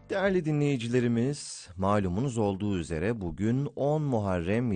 Değerli dinleyicilerimiz, malumunuz olduğu üzere bugün 10 Muharrem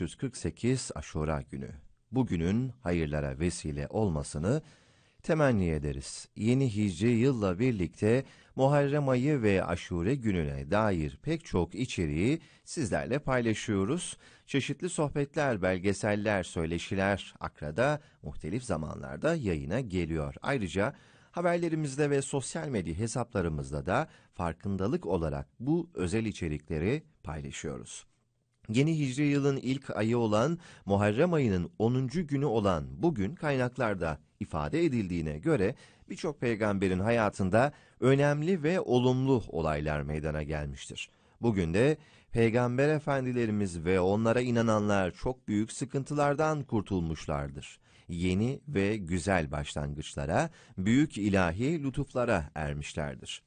1448 Aşura günü. Bugünün hayırlara vesile olmasını temenni ederiz. Yeni Hicri yılla birlikte Muharrem ayı ve Aşure gününe dair pek çok içeriği sizlerle paylaşıyoruz. Çeşitli sohbetler, belgeseller, söyleşiler Akra'da muhtelif zamanlarda yayına geliyor. Ayrıca haberlerimizde ve sosyal medya hesaplarımızda da farkındalık olarak bu özel içerikleri paylaşıyoruz. Yeni Hicri yılın ilk ayı olan Muharrem ayının 10. günü olan bugün kaynaklarda ifade edildiğine göre birçok peygamberin hayatında önemli ve olumlu olaylar meydana gelmiştir. Bugün de peygamber efendilerimiz ve onlara inananlar çok büyük sıkıntılardan kurtulmuşlardır. Yeni ve güzel başlangıçlara, büyük ilahi lütuflara ermişlerdir.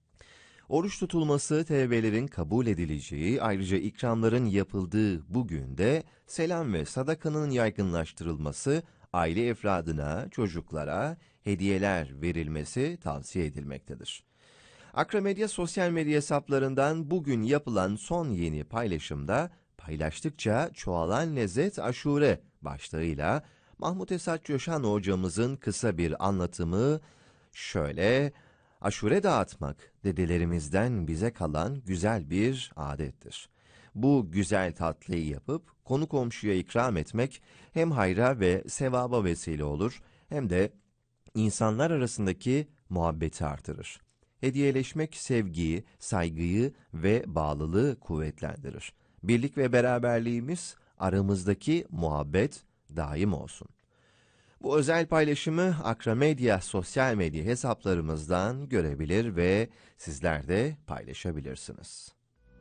Oruç tutulması, tevbelerin kabul edileceği, ayrıca ikramların yapıldığı bu günde selam ve sadakanın yaygınlaştırılması, aile efradına, çocuklara hediyeler verilmesi tavsiye edilmektedir. Akra Medya sosyal medya hesaplarından bugün yapılan son yeni paylaşımda paylaştıkça çoğalan lezzet aşure başlığıyla Mahmut Esat Coşan hocamızın kısa bir anlatımı şöyle: aşure dağıtmak dedelerimizden bize kalan güzel bir adettir. Bu güzel tatlıyı yapıp konu komşuya ikram etmek hem hayra ve sevaba vesile olur hem de insanlar arasındaki muhabbeti artırır. Hediyeleşmek sevgiyi, saygıyı ve bağlılığı kuvvetlendirir. Birlik ve beraberliğimiz, aramızdaki muhabbet daim olsun. Bu özel paylaşımı Akra Medya sosyal medya hesaplarımızdan görebilir ve sizler de paylaşabilirsiniz.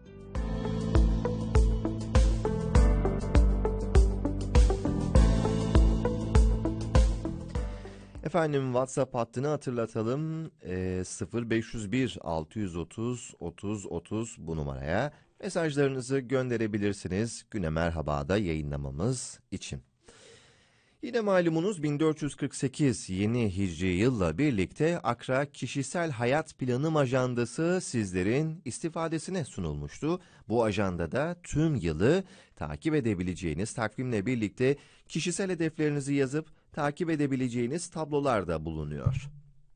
Efendim, WhatsApp hattını hatırlatalım. 0501 630 30 30 bu numaraya mesajlarınızı gönderebilirsiniz Güne Merhaba'da yayınlamamız için. Yine malumunuz 1448 yeni Hicri yılla birlikte Akra Kişisel Hayat Planım Ajandası sizlerin istifadesine sunulmuştu. Bu ajandada tüm yılı takip edebileceğiniz takvimle birlikte kişisel hedeflerinizi yazıp takip edebileceğiniz tablolar da bulunuyor.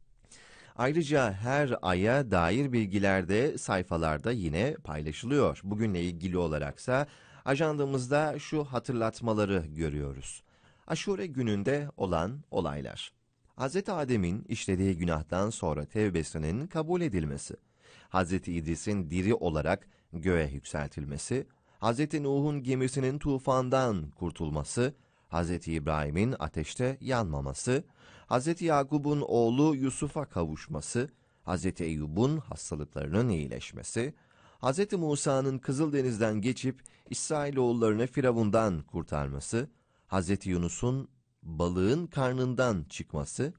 Ayrıca her aya dair bilgiler de sayfalarda yine paylaşılıyor. Bugünle ilgili olaraksa ajandamızda şu hatırlatmaları görüyoruz. Aşure gününde olan olaylar. Hz. Adem'in işlediği günahtan sonra tevbesinin kabul edilmesi, Hz. İdris'in diri olarak göğe yükseltilmesi, Hz. Nuh'un gemisinin tufandan kurtulması, Hz. İbrahim'in ateşte yanmaması, Hz. Yakub'un oğlu Yusuf'a kavuşması, Hz. Eyyub'un hastalıklarının iyileşmesi, Hz. Musa'nın Kızıldeniz'den geçip İsrailoğullarını Firavun'dan kurtarması, Hz. Yunus'un balığın karnından çıkması,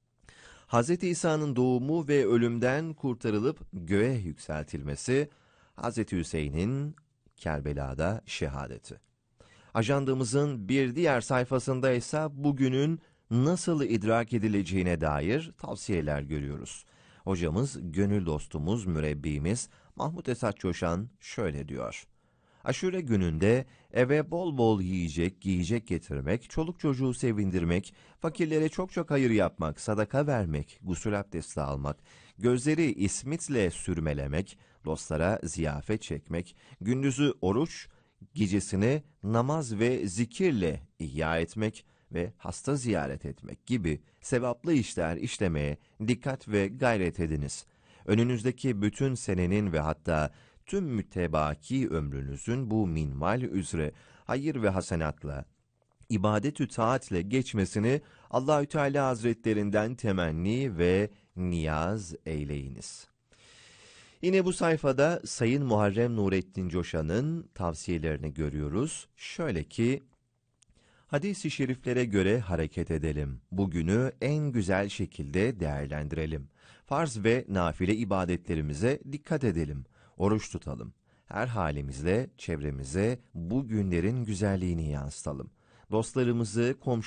Hz. İsa'nın doğumu ve ölümden kurtarılıp göğe yükseltilmesi, Hz. Hüseyin'in Kerbela'da şehadeti. Ajandamızın bir diğer sayfasında ise bugünün nasıl idrak edileceğine dair tavsiyeler görüyoruz. Hocamız, gönül dostumuz, mürebbimiz Mahmut Esat Coşan şöyle diyor: Aşure gününde eve bol bol yiyecek, giyecek getirmek, çoluk çocuğu sevindirmek, fakirlere çok çok hayır yapmak, sadaka vermek, gusül abdesti almak, gözleri ismitle sürmelemek, dostlara ziyafet çekmek, gündüzü oruç, gecesini namaz ve zikirle ihya etmek ve hasta ziyaret etmek gibi sevaplı işler işlemeye dikkat ve gayret ediniz. Önünüzdeki bütün senenin ve hatta tüm mütebaki ömrünüzün bu minval üzere hayır ve hasenatla, ibadet-ü taatle geçmesini Allahü Teala Hazretlerinden temenni ve niyaz eyleyiniz. Yine bu sayfada Sayın Muharrem Nurettin Coşan'ın tavsiyelerini görüyoruz. Şöyle ki, hadis-i şeriflere göre hareket edelim. Bugünü en güzel şekilde değerlendirelim. Farz ve nafile ibadetlerimize dikkat edelim. Oruç tutalım. Her halimizle çevremize bu günlerin güzelliğini yansıtalım. Dostlarımızı, komşularımızı